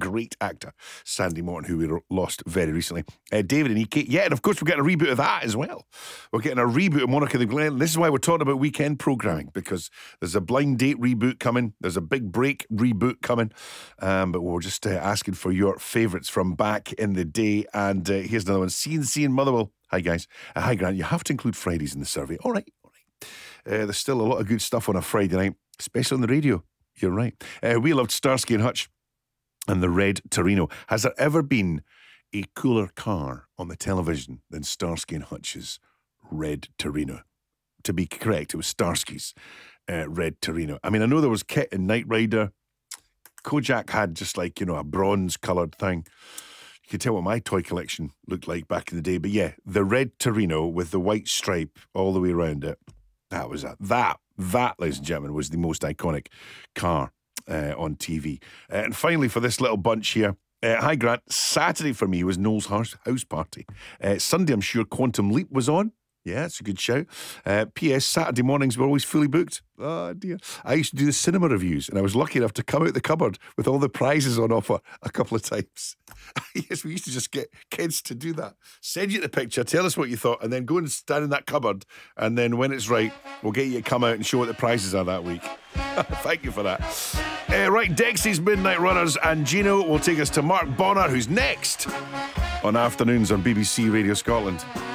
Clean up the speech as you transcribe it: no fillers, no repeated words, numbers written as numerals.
great actor, Sandy Morton, who we lost very recently. David and EK. Yeah, and of course we're getting a reboot of that as well. We're getting a reboot of Monarch of the Glen. This is why we're talking about weekend programming, because there's a Blind Date reboot coming. There's a Big Break reboot coming. But we're just asking for your favourites from back in the day. And here's another one. C&C in Motherwell. Hi, guys. Hi, Grant. You have to include Fridays in the survey. All right. There's still a lot of good stuff on a Friday night, especially on the radio. You're right. We loved Starsky and Hutch and the red Torino. Has there ever been a cooler car on the television than Starsky and Hutch's red Torino? To be correct, it was Starsky's red Torino. I mean, I know there was Kit and Knight Rider. Kojak had just like, a bronze-coloured thing. You can tell what my toy collection looked like back in the day. But yeah, the red Torino with the white stripe all the way around it. That was that, ladies and gentlemen, was the most iconic car on TV. And finally, for this little bunch here, hi Grant, Saturday for me was Noel's house party. Sunday, I'm sure Quantum Leap was on. Yeah, it's a good shout. P.S. Saturday mornings were always fully booked. Oh, dear. I used to do the cinema reviews, and I was lucky enough to come out the cupboard with all the prizes on offer a couple of times. Yes, we used to just get kids to do that. Send you the picture, tell us what you thought, and then go and stand in that cupboard, and then when it's right, we'll get you to come out and show what the prizes are that week. Thank you for that. Right, Dexy's Midnight Runners, and Gino will take us to Mark Bonner, who's next on Afternoons on BBC Radio Scotland.